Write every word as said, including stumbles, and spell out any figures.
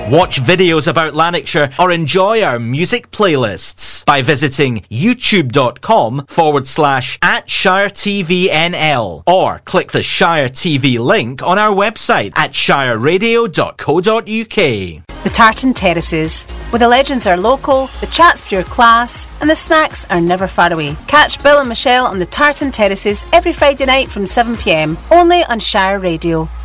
Watch videos about Lanarkshire or enjoy our music playlists by visiting youtube.com forward slash at Shire TVNL or click the Shire T V link on our website at shire radio dot co dot uk. The Tartan Terraces, where the legends are local, the chat's pure class, and the snacks are never far away. Catch Bill and Michelle on the Tartan Terraces every Friday night from seven p m, only on Shire Radio.